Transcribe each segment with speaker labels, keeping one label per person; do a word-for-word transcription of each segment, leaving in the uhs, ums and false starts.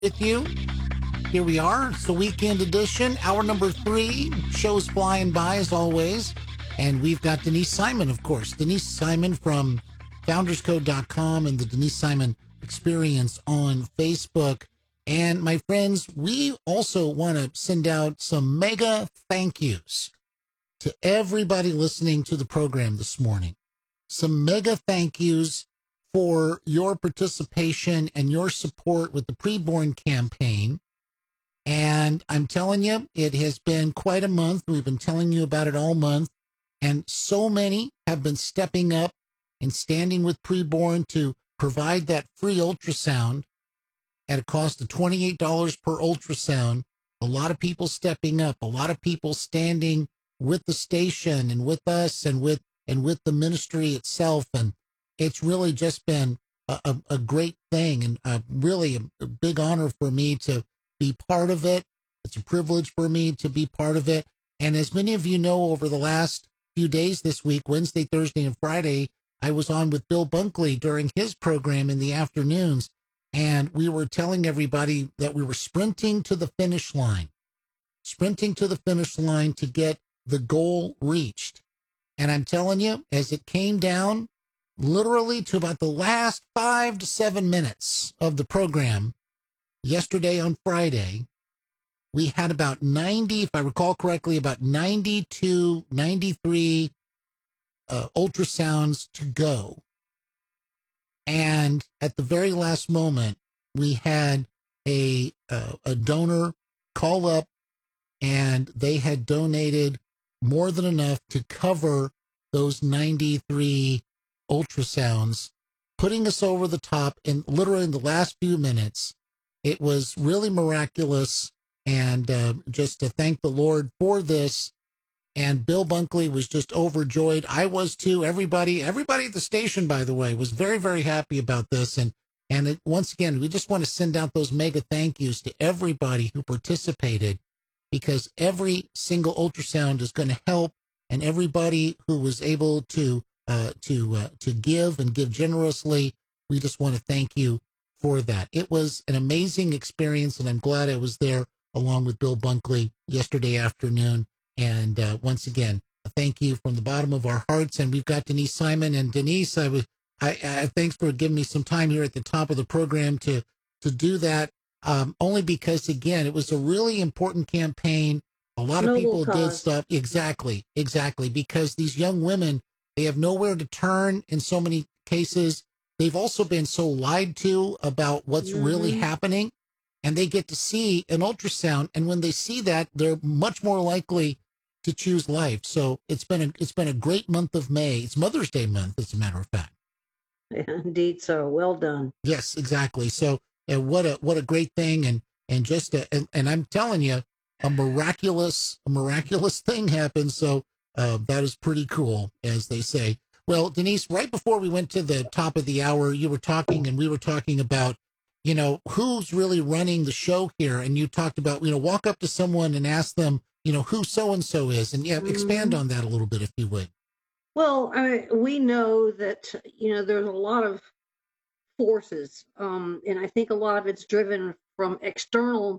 Speaker 1: with you. Here we are. It's the weekend edition, hour number three. Show's flying by as always. And we've got Denise Simon, of course. Denise Simon from founders code dot com and the Denise Simon Experience on Facebook. And my friends, we also want to send out some mega thank yous to everybody listening to the program this morning. Some mega thank yous for your participation and your support with the preborn campaign. And I'm telling you, it has been quite a month. We've been telling you about it all month. And so many have been stepping up and standing with preborn to provide that free ultrasound at a cost of twenty-eight dollars per ultrasound. A lot of people stepping up, a lot of people standing with the station and with us and with and with the ministry itself. And it's really just been a, a, a great thing and a, really a, a big honor for me to be part of it. It's a privilege for me to be part of it. And as many of you know, over the last few days this week, Wednesday, Thursday, and Friday, I was on with Bill Bunkley during his program in the afternoons. And we were telling everybody that we were sprinting to the finish line, sprinting to the finish line to get the goal reached. And I'm telling you, as it came down, literally to about the last five to seven minutes of the program, yesterday on Friday, we had about ninety, if I recall correctly, about ninety-two, ninety-three uh, ultrasounds to go. And at the very last moment, we had a, uh, a donor call up, and they had donated more than enough to cover those ninety-three ultrasounds, putting us over the top in literally in the last few minutes. It was really miraculous. And uh, just to thank the Lord for this. And Bill Bunkley was just overjoyed. I was too. Everybody, everybody at the station, by the way, was very, very happy about this. And and it, once again, we just want to send out those mega thank yous to everybody who participated, because every single ultrasound is going to help. And everybody who was able to uh, to uh, to give and give generously, we just want to thank you for that. It was an amazing experience, and I'm glad I was there along with Bill Bunkley yesterday afternoon. And uh, once again, a thank you from the bottom of our hearts. And we've got Denise Simon. And Denise, I was, I, I thanks for giving me some time here at the top of the program to to do that. Um, only because, again, it was a really important campaign. A lot of people did stuff. Exactly, exactly. Because these young women, they have nowhere to turn in so many cases. They've also been so lied to about what's mm-hmm. really happening. And they get to see an ultrasound, and when they see that, they're much more likely to choose life. So it's been a it's been a great month of May. It's Mother's Day month, as a matter of fact.
Speaker 2: Yeah, indeed, so well done.
Speaker 1: Yes, exactly. So uh, what a what a great thing, and and just a, and, and I'm telling you, a miraculous a miraculous thing happened. So uh, that is pretty cool, as they say. Well, Denise, right before we went to the top of the hour, you were talking, and we were talking about, you know, who's really running the show here. And you talked about, you know, walk up to someone and ask them, you know, who so-and-so is. And yeah, expand on that a little bit, if you would.
Speaker 2: Well, I, we know that, you know, there's a lot of forces. Um, and I think a lot of it's driven from external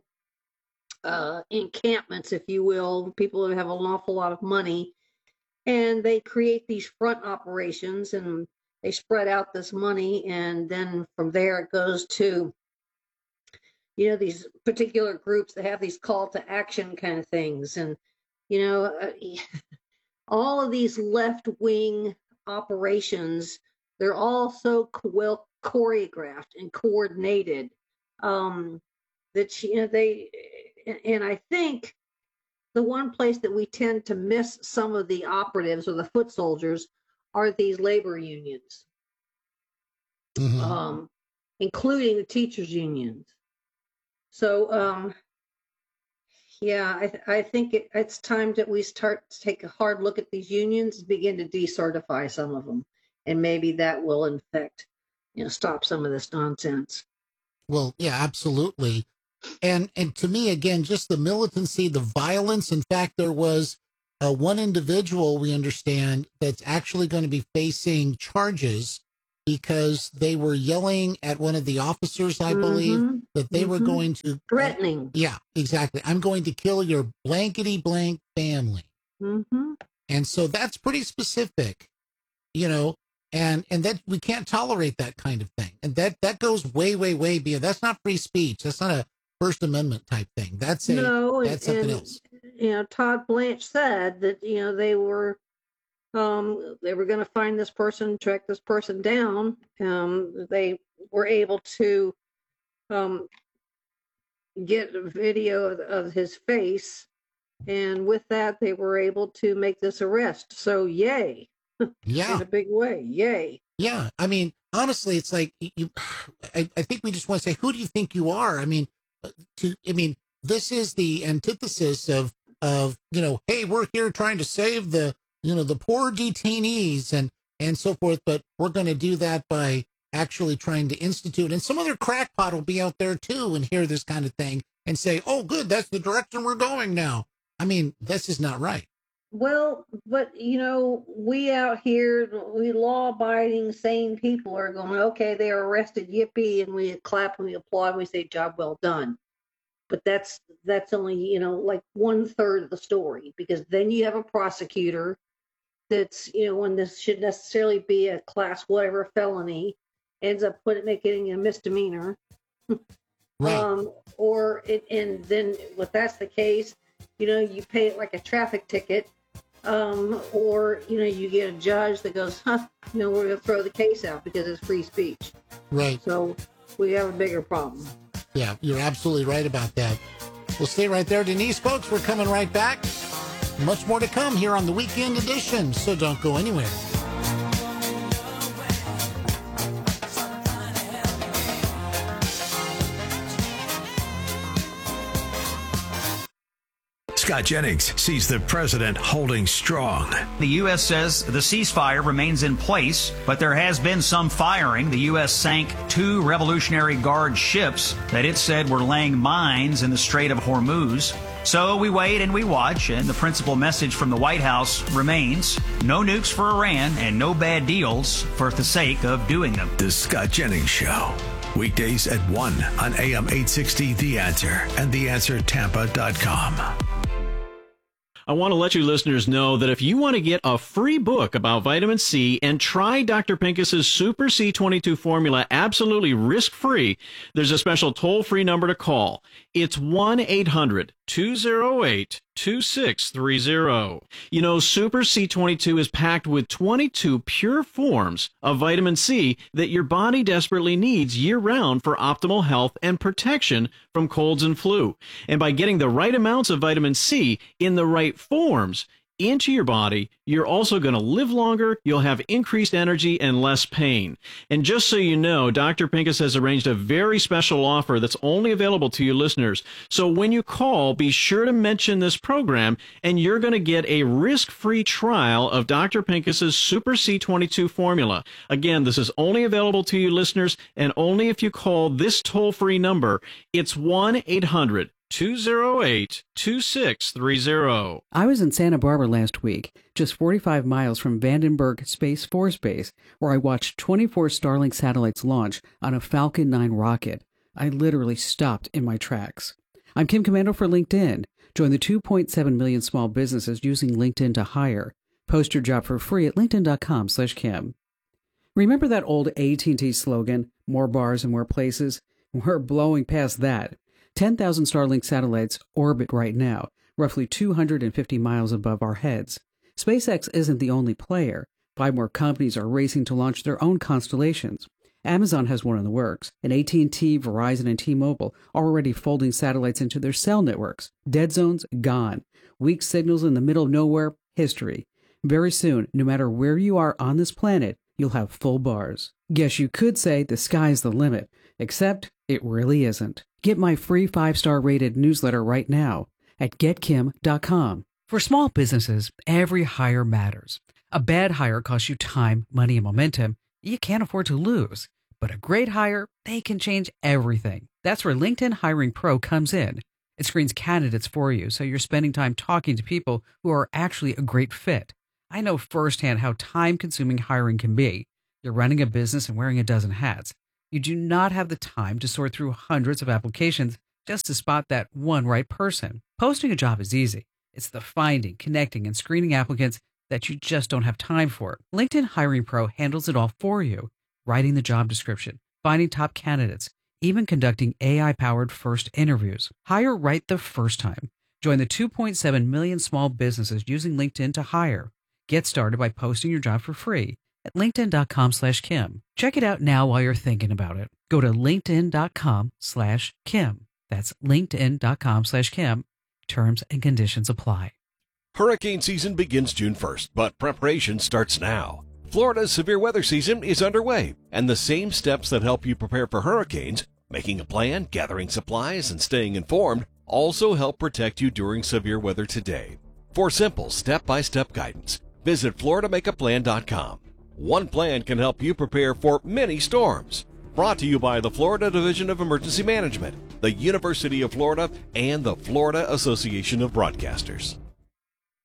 Speaker 2: uh, encampments, if you will, people who have an awful lot of money. And they create these front operations, and they spread out this money, and then from there it goes to, you know, these particular groups that have these call to action kind of things. And, you know, uh, all of these left-wing operations, they're all so well choreographed and coordinated um, that, you know, they, and I think the one place that we tend to miss some of the operatives or the foot soldiers are these labor unions, mm-hmm. um, including the teachers' unions. So, um, yeah, I, th- I think it, it's time that we start to take a hard look at these unions and begin to decertify some of them. And maybe that will, in fact, you know, stop some of this nonsense.
Speaker 1: Well, yeah, absolutely. And and to me, again, just the militancy, the violence. In fact, there was uh, one individual, we understand, that's actually going to be facing charges because they were yelling at one of the officers, I believe,
Speaker 2: Mm-hmm.
Speaker 1: that they
Speaker 2: mm-hmm.
Speaker 1: were going to
Speaker 2: threatening.
Speaker 1: Yeah, exactly. I'm going to kill your blankety blank family.
Speaker 2: Mm-hmm.
Speaker 1: And so that's pretty specific, you know, and and that we can't tolerate that kind of thing. And that that goes way, way, way beyond. That's not free speech. That's not a First Amendment type thing. That's a
Speaker 2: No, and,
Speaker 1: that's something
Speaker 2: and
Speaker 1: else.
Speaker 2: you know, Todd Blanche said that you know they were um they were going to find this person, track this person down. Um, they were able to um get a video of, of his face, and with that, they were able to make this arrest. So, yay!
Speaker 1: Yeah.
Speaker 2: In a big way, yay!
Speaker 1: Yeah. I mean, honestly, it's like you. I, I think we just want to say, who do you think you are? I mean, to I mean, this is the antithesis of of you know, hey, we're here trying to save the you know the poor detainees and and so forth, but we're going to do that by actually trying to institute. And some other crackpot will be out there too and hear this kind of thing and say, oh, good, that's the direction we're going now. I mean, this is not right.
Speaker 2: Well, but you know, we out here, we law-abiding, sane people are going, okay, they are arrested, yippee, and we clap and we applaud and we say, job well done. But that's that's only you know like one third of the story, because then you have a prosecutor that's you know when this should necessarily be a class whatever felony ends up putting making it a misdemeanor.
Speaker 1: Right.
Speaker 2: Um, or it, and then if that's the case, you know, you pay it like a traffic ticket, um, or you know, you get a judge that goes, huh, you know, we're going to throw the case out because it's free speech.
Speaker 1: Right.
Speaker 2: So we have a bigger problem.
Speaker 1: Yeah, you're absolutely right about that. We'll stay right there, Denise, folks. We're coming right back. Much more to come here on the Weekend Edition, so don't go anywhere.
Speaker 3: Scott Jennings sees the president holding strong.
Speaker 4: The U S says the ceasefire remains in place, but there has been some firing. The U S sank two Revolutionary Guard ships that it said were laying mines in the Strait of Hormuz. So we wait and we watch, and the principal message from the White House remains: no nukes for Iran and no bad deals for the sake of doing them.
Speaker 3: The Scott Jennings Show. Weekdays at one on A M eight sixty The Answer and the answer tampa dot com.
Speaker 5: I want to let you listeners know that if you want to get a free book about vitamin C and try Doctor Pincus's Super C twenty-two formula absolutely risk-free, there's a special toll-free number to call. It's one eight hundred two oh eight two six three oh. You know, Super C twenty-two is packed with twenty-two pure forms of vitamin C that your body desperately needs year-round for optimal health and protection from colds and flu. And by getting the right amounts of vitamin C in the right forms into your body, you're also going to live longer, you'll have increased energy and less pain. And just so you know, Doctor Pincus has arranged a very special offer that's only available to you listeners. So when you call, be sure to mention this program, and you're going to get a risk-free trial of Doctor Pincus's Super C twenty-two formula. Again, this is only available to you listeners, and only if you call this toll-free number. It's one eight hundred two oh eight two six three oh.
Speaker 6: I was in Santa Barbara last week, just forty-five miles from Vandenberg Space Force Base, where I watched twenty-four Starlink satellites launch on a Falcon nine rocket. I literally stopped in my tracks. I'm Kim Commando for LinkedIn. Join the two point seven million small businesses using LinkedIn to hire. Post your job for free at linkedin.com slash Kim. Remember that old A T and T slogan, more bars and more places? We're blowing past that. ten thousand Starlink satellites orbit right now, roughly two hundred fifty miles above our heads. SpaceX isn't the only player. Five more companies are racing to launch their own constellations. Amazon has one in the works, and A T and T, Verizon, and T-Mobile are already folding satellites into their cell networks. Dead zones, gone. Weak signals in the middle of nowhere, history. Very soon, no matter where you are on this planet, you'll have full bars. Guess you could say the sky's the limit, except it really isn't. Get my free five-star rated newsletter right now at get kim dot com. For small businesses, every hire matters. A bad hire costs you time, money, and momentum you can't afford to lose. But a great hire, they can change everything. That's where LinkedIn Hiring Pro comes in. It screens candidates for you, so you're spending time talking to people who are actually a great fit. I know firsthand how time-consuming hiring can be. You're running a business and wearing a dozen hats. You do not have the time to sort through hundreds of applications just to spot that one right person. Posting a job is easy. It's the finding, connecting, and screening applicants that you just don't have time for. LinkedIn Hiring Pro handles it all for you. Writing the job description, finding top candidates, even conducting A I-powered first interviews. Hire right the first time. Join the two point seven million small businesses using LinkedIn to hire. Get started by posting your job for free at linkedin.com slash Kim. Check it out now while you're thinking about it. Go to linkedin.com slash Kim. That's linkedin.com slash Kim. Terms and conditions apply.
Speaker 7: Hurricane season begins June first, but preparation starts now. Florida's severe weather season is underway, and the same steps that help you prepare for hurricanes, making a plan, gathering supplies, and staying informed, also help protect you during severe weather today. For simple step-by-step guidance, visit florida make a plan dot com. One plan can help you prepare for many storms. Brought to you by the Florida Division of Emergency Management, the University of Florida, and the Florida Association of Broadcasters.